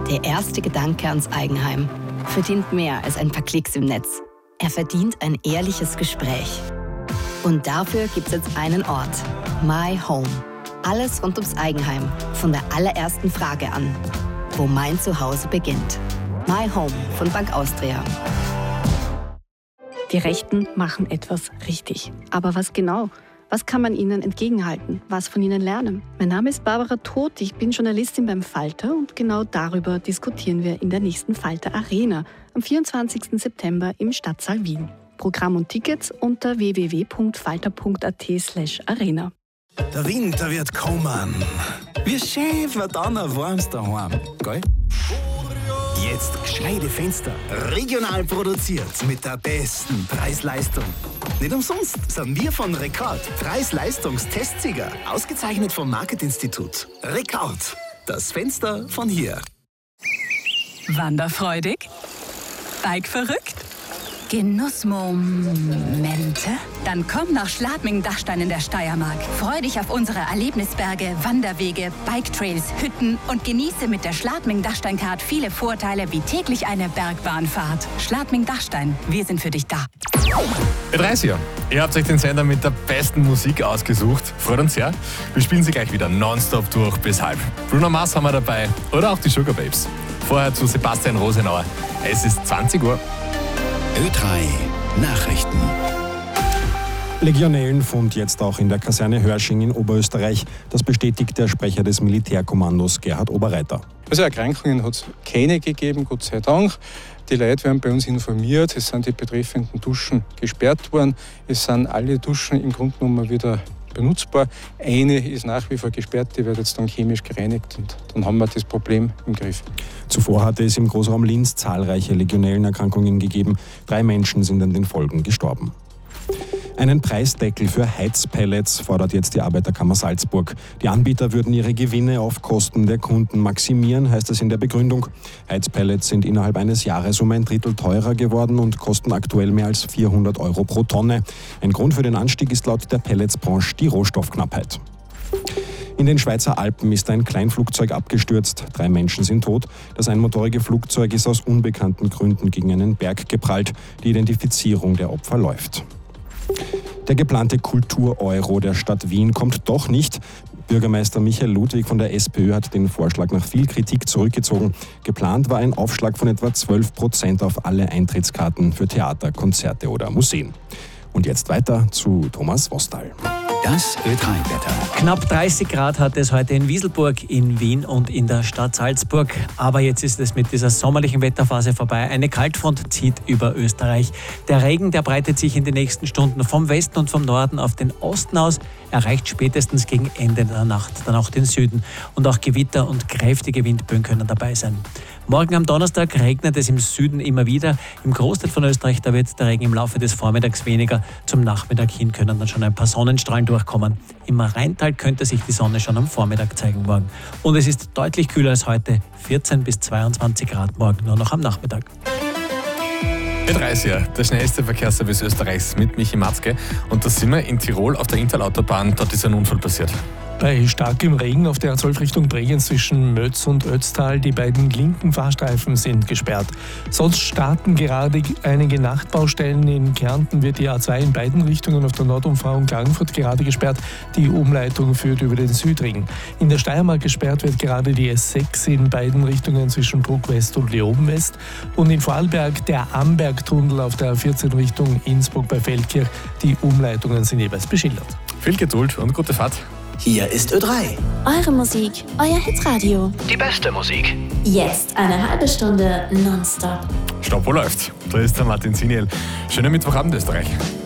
Der erste Gedanke ans Eigenheim verdient mehr als ein paar Klicks im Netz. Er verdient ein ehrliches Gespräch. Und dafür gibt es jetzt einen Ort. My Home. Alles rund ums Eigenheim. Von der allerersten Frage an. Wo mein Zuhause beginnt. My Home von Bank Austria. Die Rechten machen etwas richtig. Aber was genau? Was kann man ihnen entgegenhalten? Was von ihnen lernen? Mein Name ist Barbara Todt, ich bin Journalistin beim Falter und genau darüber diskutieren wir in der nächsten Falter Arena am 24. September im Stadtsaal Wien. Programm und Tickets unter www.falter.at/arena. Der Winter wird kommen. Wie schön wird dann ein warmes daheim, gell? Jetzt gescheite Fenster. Regional produziert mit der besten Preis-Leistung. Nicht umsonst sind wir von Rekord Preis-Leistungstestsieger. Ausgezeichnet vom Marketinstitut. Rekord. Das Fenster von hier. Wanderfreudig? Bike-verrückt? Genussmomente? Dann komm nach Schladming-Dachstein in der Steiermark. Freu dich auf unsere Erlebnisberge, Wanderwege, Bike-Trails, Hütten und genieße mit der Schladming-Dachstein-Card viele Vorteile wie täglich eine Bergbahnfahrt. Schladming-Dachstein, wir sind für dich da. Ö30, ihr habt euch den Sender mit der besten Musik ausgesucht. Freut uns sehr. Wir spielen sie gleich wieder nonstop durch bis halb. Bruno Mars haben wir dabei oder auch die Sugar Babes. Vorher zu Sebastian Rosenauer. Es ist 20 Uhr. Ö3 Nachrichten. Legionellenfund jetzt auch in der Kaserne Hörsching in Oberösterreich. Das bestätigt der Sprecher des Militärkommandos, Gerhard Oberreiter. Also Erkrankungen hat es keine gegeben, Gott sei Dank. Die Leute werden bei uns informiert. Es sind die betreffenden Duschen gesperrt worden. Es sind alle Duschen im Grunde genommen wieder benutzbar. Eine ist nach wie vor gesperrt, die wird jetzt dann chemisch gereinigt und dann haben wir das Problem im Griff. Zuvor hatte es im Großraum Linz zahlreiche Legionellenerkrankungen gegeben. 3 Menschen sind an den Folgen gestorben. Einen Preisdeckel für Heizpellets fordert jetzt die Arbeiterkammer Salzburg. Die Anbieter würden ihre Gewinne auf Kosten der Kunden maximieren, heißt es in der Begründung. Heizpellets sind innerhalb eines Jahres um ein Drittel teurer geworden und kosten aktuell mehr als 400 € pro Tonne. Ein Grund für den Anstieg ist laut der Pelletsbranche die Rohstoffknappheit. In den Schweizer Alpen ist ein Kleinflugzeug abgestürzt. 3 Menschen sind tot. Das einmotorige Flugzeug ist aus unbekannten Gründen gegen einen Berg geprallt. Die Identifizierung der Opfer läuft. Der geplante Kultur-Euro der Stadt Wien kommt doch nicht. Bürgermeister Michael Ludwig von der SPÖ hat den Vorschlag nach viel Kritik zurückgezogen. Geplant war ein Aufschlag von etwa 12% auf alle Eintrittskarten für Theater, Konzerte oder Museen. Und jetzt weiter zu Thomas Wostal. Das Ö3-Wetter. Knapp 30 Grad hat es heute in Wieselburg, in Wien und in der Stadt Salzburg. Aber jetzt ist es mit dieser sommerlichen Wetterphase vorbei. Eine Kaltfront zieht über Österreich. Der Regen, der breitet sich in den nächsten Stunden vom Westen und vom Norden auf den Osten aus, erreicht spätestens gegen Ende der Nacht dann auch den Süden. Und auch Gewitter und kräftige Windböen können dabei sein. Morgen am Donnerstag regnet es im Süden immer wieder. Im Großteil von Österreich, da wird der Regen im Laufe des Vormittags weniger. Zum Nachmittag hin können dann schon ein paar Sonnenstrahlen durchkommen. Im Rheintal könnte sich die Sonne schon am Vormittag zeigen morgen. Und es ist deutlich kühler als heute, 14 bis 22 Grad morgen, nur noch am Nachmittag. Ö30, der schnellste Verkehrsservice Österreichs mit Michi Matzke. Und da sind wir in Tirol auf der Interlautobahn. Dort ist ein Unfall passiert. Bei starkem Regen auf der A12 Richtung Bregenz zwischen Mötz und Ötztal, die beiden linken Fahrstreifen sind gesperrt. Sonst starten gerade einige Nachtbaustellen. In Kärnten wird die A2 in beiden Richtungen auf der Nordumfahrung Klagenfurt gerade gesperrt. Die Umleitung führt über den Südring. In der Steiermark gesperrt wird gerade die S6 in beiden Richtungen zwischen Bruck West und Leoben West. Und in Vorarlberg der Ambergtunnel auf der A14 Richtung Innsbruck bei Feldkirch. Die Umleitungen sind jeweils beschildert. Viel Geduld und gute Fahrt. Hier ist Ö3. Eure Musik, euer Hitradio. Die beste Musik. Jetzt eine halbe Stunde nonstop. Stoppo läuft. Da ist der Martin Siniel. Schönen Mittwochabend, Österreich.